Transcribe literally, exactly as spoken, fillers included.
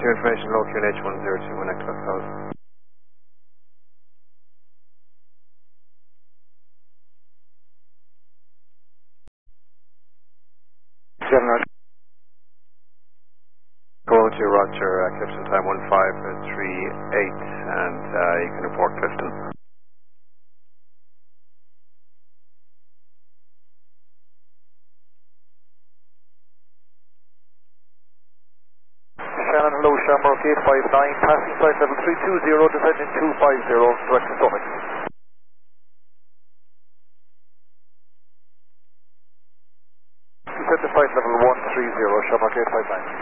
your information, low Q N H one zero two one X Cloud. seven Roger. Go to Roger, uh, Clifton time one five three eight, and uh, you can report Clifton. Shannon, hello, Shamrock eight five nine, passing flight level three two zero, descending two five zero, direct to Summit. Descend to flight level one three zero, Shamrock eight five nine.